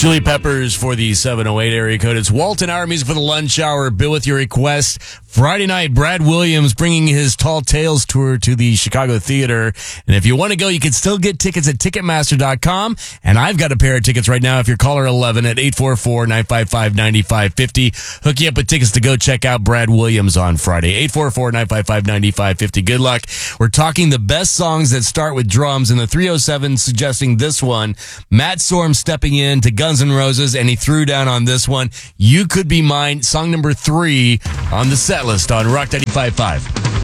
Chili Peppers for the 708 area code. It's Walton Hour Music for the lunch hour. Bill with your request. Friday night, Brad Williams bringing his Tall Tales tour to the Chicago Theater. And if you want to go, you can still get tickets at Ticketmaster.com. And I've got a pair of tickets right now if you're caller 11 at 844-955-9550. Hook you up with tickets to go check out Brad Williams on Friday. 844-955-9550. Good luck. We're talking the best songs that start with drums, and the 307 suggesting this one. Matt Sorum stepping in to Guns N' Roses, and he threw down on this one. You Could Be Mine, song number 3 on the set list on Rock 95.5.